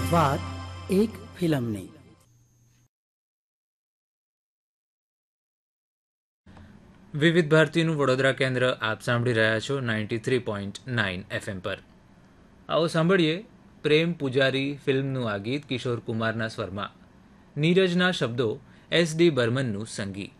વાત એક ફિલ્મની. વિવિધ ભારતીનું વડોદરા કેન્દ્ર આપ સાંભળી રહ્યા છો 93.9 FM પર. આવો સાંભળીએ પ્રેમ પૂજારી ફિલ્મનું આ ગીત કિશોર કુમારના સ્વરમાં, નીરજના શબ્દો, SD બર્મનનું સંગીત.